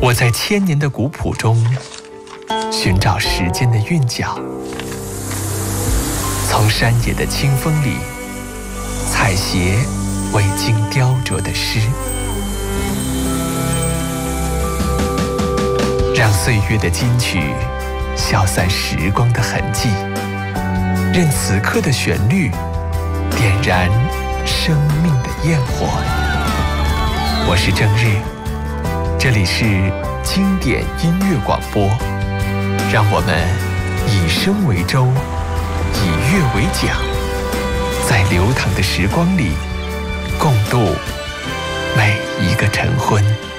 我在千年的古朴中寻找时间的韵脚，从山野的清风里采撷未经雕琢的诗，让岁月的金曲消散时光的痕迹，任此刻的旋律点燃生命的焰火。我是郑日，这里是经典音乐广播，让我们以声为舟，以乐为桨，在流淌的时光里共度每一个晨昏。